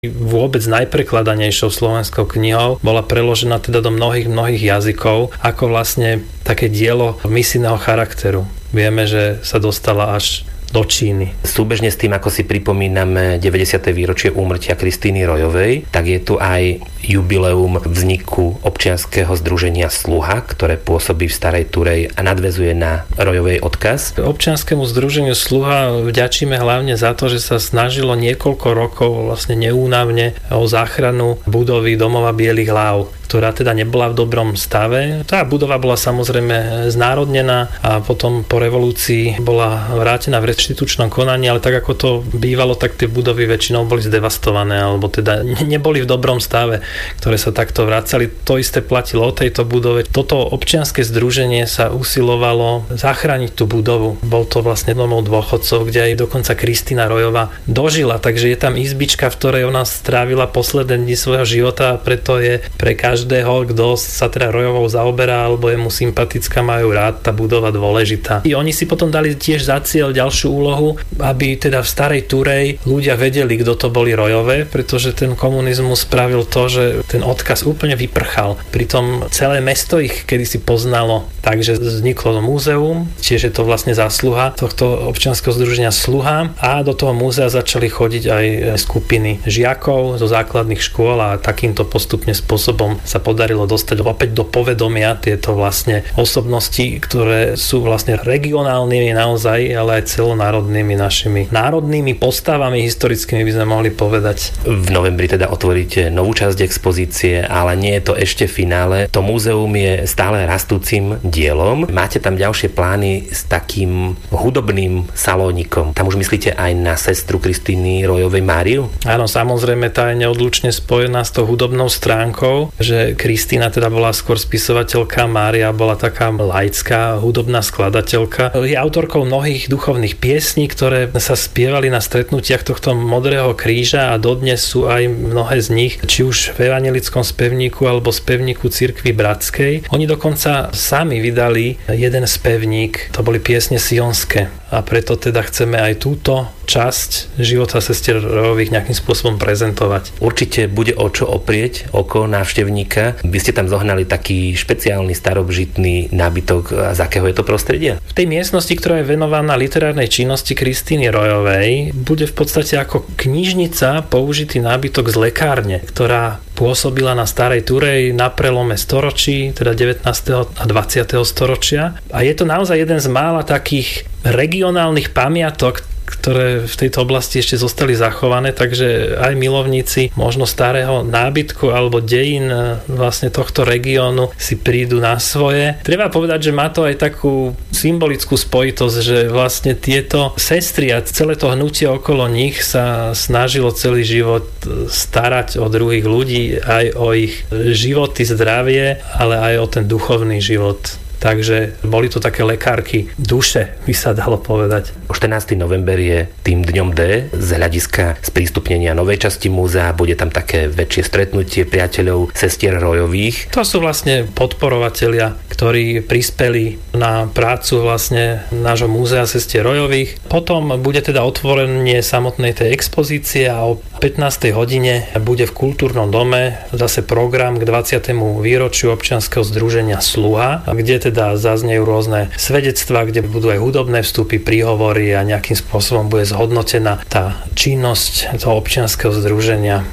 vôbec najprekladanejšou slovenskou knihou, bola preložená teda do mnohých jazykov, ako vlastne také dielo misijného charakteru. Vieme, že sa dostala až do Číny. Súbežne s tým, ako si pripomíname 90. výročie úmrtia Kristíny Rojovej, tak je tu aj jubileum vzniku občianskeho združenia Sluha, ktoré pôsobí v Starej Turej a nadväzuje na Rojovej odkaz. Občianskému združeniu Sluha vďačíme hlavne za to, že sa snažilo niekoľko rokov vlastne neúnavne o záchranu budovy domova Bielých láv, ktorá teda nebola v dobrom stave. Tá budova bola samozrejme znárodnená a potom po revolúcii bola vrátená v reštitučnom konaní, ale tak ako to bývalo, tak tie budovy väčšinou boli zdevastované, alebo teda neboli v dobrom stave, ktoré sa takto vracali. To isté platilo o tejto budove. Toto občianske združenie sa usilovalo zachrániť tú budovu. Bol to vlastne domov dôchodcov, kde aj dokonca Kristína Rojová dožila, takže je tam izbička, v ktorej ona strávila posledné dni svojho života a preto je pre každého, kto sa teda Rojovou zaoberá alebo je mu sympatická, majú rád, tá budova dôležitá. I oni si potom dali tiež za cieľ ďalšiu úlohu, aby teda v Starej Turej ľudia vedeli, kto to boli Rojové, pretože ten komunizmus spravil to, že ten odkaz úplne vyprchal. Pritom celé mesto ich kedysi poznalo, takže vzniklo múzeum, tiež je to vlastne zásluha tohto občianskeho združenia Sluha a do toho múzea začali chodiť aj skupiny žiakov zo základných škôl a takýmto postupne spôsobom sa podarilo dostať opäť do povedomia tieto vlastne osobnosti, ktoré sú vlastne regionálnymi naozaj, ale aj celonárodnými našimi národnými postavami historickými by sme mohli povedať. V novembri teda otvoríte novú časť expozície, ale nie je to ešte finále. To múzeum je stále rastúcim dielom. Máte tam ďalšie plány s takým hudobným salónikom. Tam už myslíte aj na sestru Kristíny Rojovej Máriu? Áno, samozrejme, tá je neodlučne spojená s tou hudobnou stránkou, že Kristína teda bola skôr spisovateľka, Mária bola taká laická hudobná skladateľka. Je autorkou mnohých duchovných piesní, ktoré sa spievali na stretnutiach tohto Modrého kríža a dodnes sú aj mnohé z nich, či už v evanjelickom spevníku alebo spevníku Cirkvi Bratskej. Oni dokonca sami vydali jeden spevník, to boli piesne sionské. A preto teda chceme aj túto časť života sestier Rojových nejakým spôsobom prezentovať. Určite bude o čo oprieť oko návštevníka. Vy ste tam zohnali taký špeciálny starožitný nábytok. Z akého je to prostredia? V tej miestnosti, ktorá je venovaná literárnej činnosti Kristíny Rojovej, bude v podstate ako knižnica použitý nábytok z lekárne, ktorá pôsobila na Starej Turej na prelome storočí, teda 19. a 20. storočia. A je to naozaj jeden z mála takých regionálnych pamiatok, ktoré v tejto oblasti ešte zostali zachované, takže aj milovníci možno starého nábytku alebo dejín vlastne tohto regiónu si prídu na svoje. Treba povedať, že má to aj takú symbolickú spojitosť, že vlastne tieto sestry a celé to hnutie okolo nich sa snažilo celý život starať o druhých ľudí, aj o ich životy, zdravie, ale aj o ten duchovný život. Takže boli to také lekárky duše, by sa dalo povedať. 14. november je tým dňom D z hľadiska sprístupnenia novej časti múzea. Bude tam také väčšie stretnutie priateľov sestier Rojových. To sú vlastne podporovatelia, ktorí prispeli na prácu vlastne nášho múzea sestier Rojových. Potom bude teda otvorenie samotnej tej expozície a o 15. hodine bude v kultúrnom dome zase program k 20. výročiu občianskeho združenia Sluha, kde teda zaznejú rôzne svedectvá, kde budú aj hudobné vstupy, príhovory a nejakým spôsobom bude zhodnotená tá činnosť toho občianskeho združenia.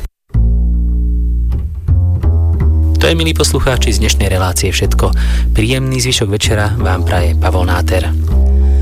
To je, milí poslucháči, z dnešnej relácie všetko. Príjemný zvyšok večera vám praje Pavol Náter.